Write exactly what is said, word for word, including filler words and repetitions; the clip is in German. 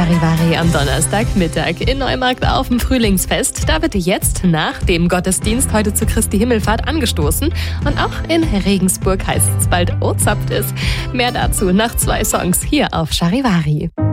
Charivari am Donnerstagmittag in Neumarkt auf dem Frühlingsfest. Da wird jetzt nach dem Gottesdienst heute zu Christi Himmelfahrt angestoßen. Und auch in Regensburg heißt es bald O zapft es. Mehr dazu nach zwei Songs hier auf Charivari.